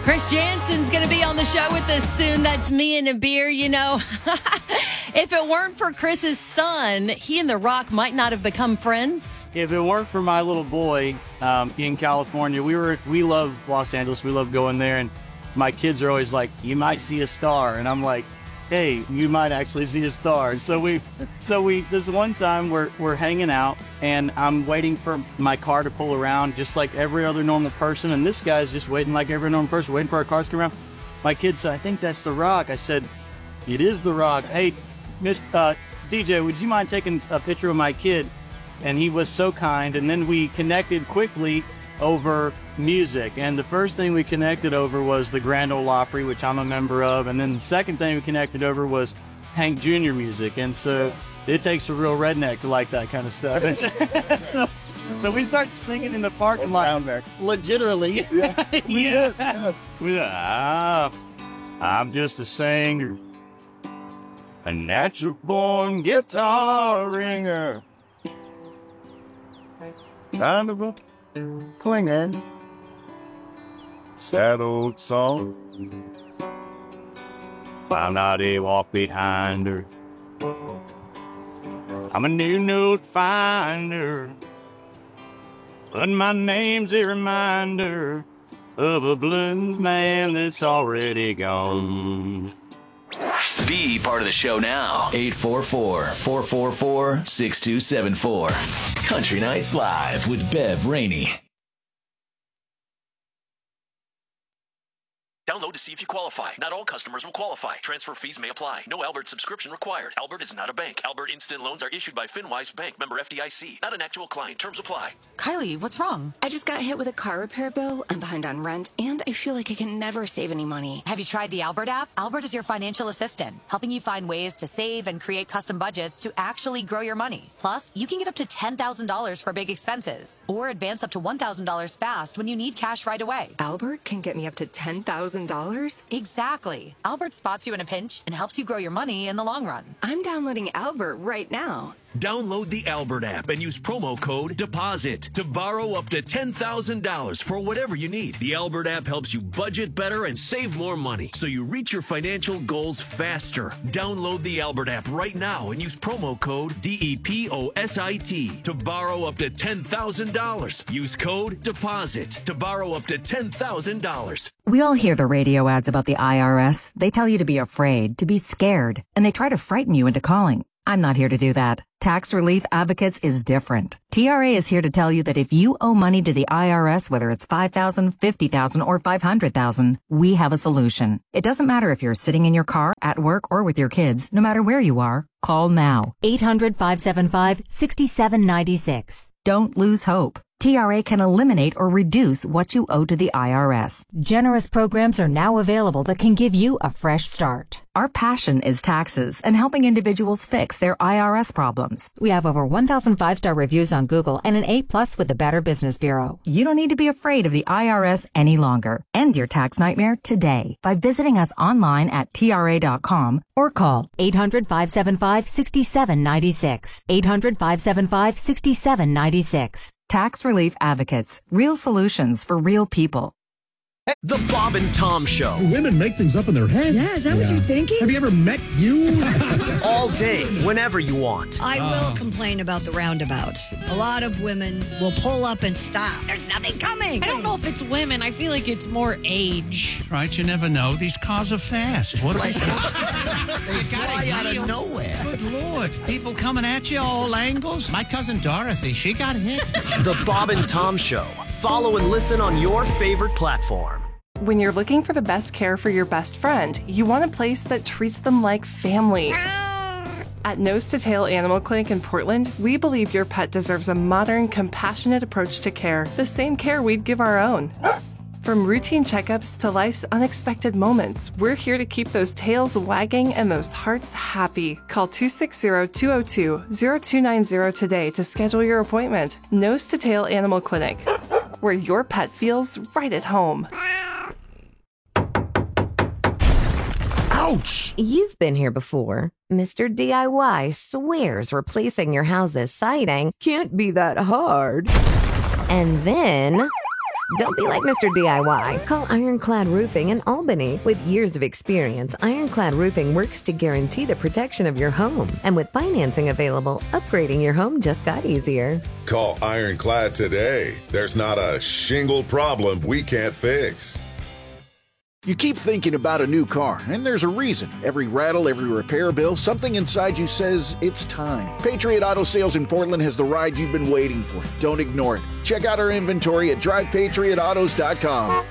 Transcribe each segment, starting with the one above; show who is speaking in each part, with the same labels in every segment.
Speaker 1: Chris Jansen's going to be on the show with us soon. That's me and a beer. You know, if it weren't for Chris's son, he and The Rock might not have become friends.
Speaker 2: If it weren't for my little boy in California, we love Los Angeles. We love going there. And my kids are always like, you might see a star. And I'm like, hey, you might actually see a star. So we this one time we're hanging out and I'm waiting for my car to pull around just like every other normal person. And this guy's just waiting like every normal person, waiting for our cars to come around. My kid said, I think that's The Rock. I said, it is The Rock. Hey, DJ, would you mind taking a picture of my kid? And he was so kind. And then we connected quickly over music, and the first thing we connected over was the Grand Ole Opry, which I'm a member of, and then the second thing we connected over was Hank Jr. music. And so it takes a real redneck to like that kind of stuff. so we start singing in the parking lot, literally. I'm just a singer, a natural born guitar ringer, kind of a clinging, sad old song. I'm not a walk behind her. I'm a new note finder, but my name's a reminder of a blues man that's already gone.
Speaker 3: Be part of the show now. 844-444-6274. Country Nights Live with Bev Rainey.
Speaker 4: Download to see if you qualify. Not all customers will qualify. Transfer fees may apply. No Albert subscription required. Albert is not a bank. Albert Instant Loans are issued by FinWise Bank, member FDIC. Not an actual client. Terms apply.
Speaker 5: Kylie, what's wrong?
Speaker 6: I just got hit with a car repair bill. I'm behind on rent, and I feel like I can never save any money.
Speaker 5: Have you tried the Albert app? Albert is your financial assistant, helping you find ways to save and create custom budgets to actually grow your money. Plus, you can get up to $10,000 for big expenses, or advance up to $1,000 fast when you need cash right away.
Speaker 6: Albert can get me up to $10,000?
Speaker 5: Exactly. Albert spots you in a pinch and helps you grow your money in the long run.
Speaker 6: I'm downloading Albert right now.
Speaker 4: Download the Albert app and use promo code DEPOSIT to borrow up to $10,000 for whatever you need. The Albert app helps you budget better and save more money so you reach your financial goals faster. Download the Albert app right now and use promo code DEPOSIT to borrow up to $10,000. Use code DEPOSIT to borrow up to $10,000.
Speaker 7: We all hear the radio ads about the IRS. They tell you to be afraid, to be scared, and they try to frighten you into calling. I'm not here to do that. Tax Relief Advocates is different. TRA is here to tell you that if you owe money to the IRS, whether it's $5,000, $50,000, or $500,000, we have a solution. It doesn't matter if you're sitting in your car, at work, or with your kids. No matter where you are, call now. 800-575-6796. Don't lose hope. TRA can eliminate or reduce what you owe to the IRS.
Speaker 8: Generous programs are now available that can give you a fresh start.
Speaker 7: Our passion is taxes and helping individuals fix their IRS problems.
Speaker 8: We have over 1,000 5-star reviews on Google and an A+ with the Better Business Bureau.
Speaker 7: You don't need to be afraid of the IRS any longer. End your tax nightmare today by visiting us online at TRA.com or call
Speaker 8: 800-575-6796. 800-575-6796.
Speaker 7: Tax Relief Advocates. Real solutions for real people.
Speaker 9: The Bob and Tom Show.
Speaker 10: Women make things up in their head.
Speaker 11: Yeah, is that what you're thinking?
Speaker 10: Have you ever met you?
Speaker 9: All day, whenever you want.
Speaker 11: I will complain about the roundabouts. A lot of women will pull up and stop. There's nothing coming.
Speaker 12: I don't know if it's women. I feel like it's more age.
Speaker 13: Right, you never know. These cars are fast. What
Speaker 14: they fly out of nowhere.
Speaker 13: Good Lord. People coming at you all angles. My cousin Dorothy, she got hit.
Speaker 9: The Bob and Tom Show. Follow and listen on your favorite platform.
Speaker 15: When you're looking for the best care for your best friend, you want a place that treats them like family. At Nose to Tail Animal Clinic in Portland, we believe your pet deserves a modern, compassionate approach to care, the same care we'd give our own. From routine checkups to life's unexpected moments, we're here to keep those tails wagging and those hearts happy. Call 260-202-0290 today to schedule your appointment. Nose to Tail Animal Clinic, where your pet feels right at home.
Speaker 16: Ouch! You've been here before. Mr. DIY swears replacing your house's siding can't be that hard. And then Don't be like Mr. DIY. Call Ironclad Roofing in Albany. With years of experience, Ironclad Roofing works to guarantee the protection of your home. And with financing available, upgrading your home just got easier.
Speaker 17: Call Ironclad today. There's not a shingle problem we can't fix.
Speaker 18: You keep thinking about a new car, and there's a reason. Every rattle, every repair bill, something inside you says it's time. Patriot Auto Sales in Portland has the ride you've been waiting for. Don't ignore it. Check out our inventory at drivepatriotautos.com.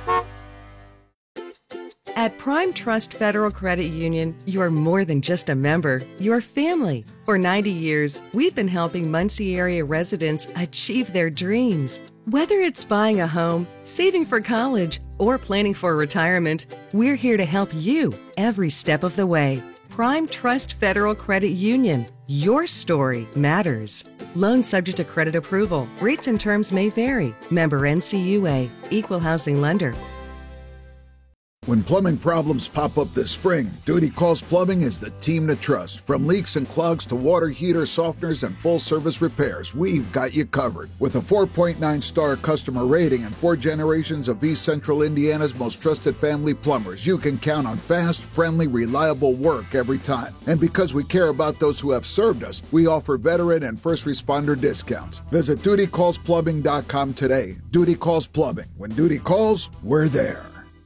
Speaker 19: At Prime Trust Federal Credit Union, you are more than just a member, you're family. For 90 years, we've been helping Muncie area residents achieve their dreams. Whether it's buying a home, saving for college, or planning for retirement, we're here to help you every step of the way. Prime Trust Federal Credit Union. Your story matters. Loan subject to credit approval. Rates and terms may vary. Member NCUA. Equal housing lender.
Speaker 20: When plumbing problems pop up this spring, Duty Calls Plumbing is the team to trust. From leaks and clogs to water heater softeners and full-service repairs, we've got you covered. With a 4.9-star customer rating and 4 generations of East Central Indiana's most trusted family plumbers, you can count on fast, friendly, reliable work every time. And because we care about those who have served us, we offer veteran and first responder discounts. Visit DutyCallsPlumbing.com today. Duty Calls Plumbing. When duty calls, we're there.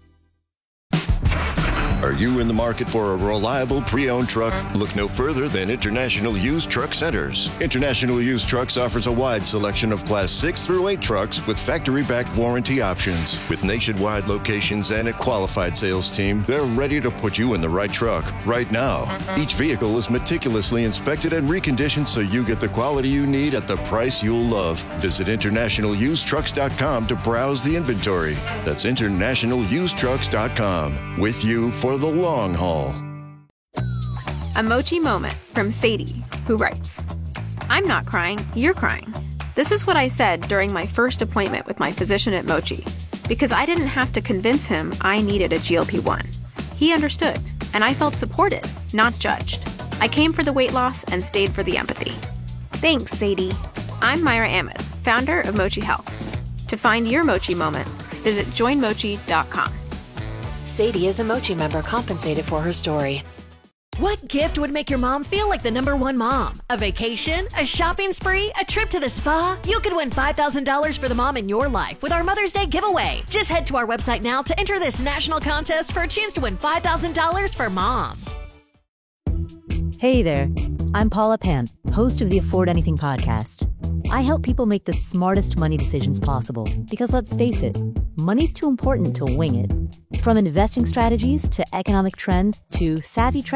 Speaker 21: Are you in the market for a reliable pre-owned truck? Look no further than International Used Truck Centers. International Used Trucks offers a wide selection of Class 6 through 8 trucks with factory-backed warranty options. With nationwide locations and a qualified sales team, they're ready to put you in the right truck right now. Each vehicle is meticulously inspected and reconditioned so you get the quality you need at the price you'll love. Visit InternationalUsedTrucks.com to browse the inventory. That's InternationalUsedTrucks.com. With you for the long haul.
Speaker 22: A Mochi moment from Sadie, who writes, I'm not crying, you're crying. This is what I said during my first appointment with my physician at Mochi, because I didn't have to convince him I needed a GLP-1. He understood, and I felt supported, not judged. I came for the weight loss and stayed for the empathy. Thanks, Sadie. I'm Myra Ahmed, founder of Mochi Health. To find your Mochi moment, visit joinmochi.com.
Speaker 23: Sadie is a Mochi member compensated for her story.
Speaker 24: What gift would make your mom feel like the #1 mom? A vacation? A shopping spree? A trip to the spa? You could win $5,000 for the mom in your life with our Mother's Day giveaway. Just head to our website now to enter this national contest for a chance to win $5,000 for mom.
Speaker 25: Hey there, I'm Paula Pan, host of the Afford Anything podcast. I help people make the smartest money decisions possible because let's face it, money's too important to wing it. From investing strategies to economic trends to savvy